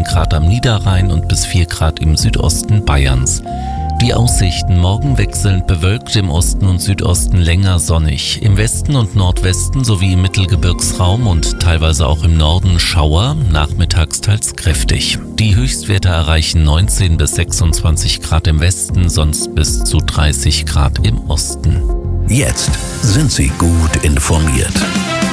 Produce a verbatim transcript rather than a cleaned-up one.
Grad am Niederrhein und bis vier Grad im Südosten Bayerns. Die Aussichten: morgen wechselnd bewölkt, im Osten und Südosten länger sonnig. Im Westen und Nordwesten sowie im Mittelgebirgsraum und teilweise auch im Norden Schauer, nachmittags teils kräftig. Die Höchstwerte erreichen neunzehn bis sechsundzwanzig Grad im Westen, sonst bis zu dreißig Grad im Osten. Jetzt sind Sie gut informiert.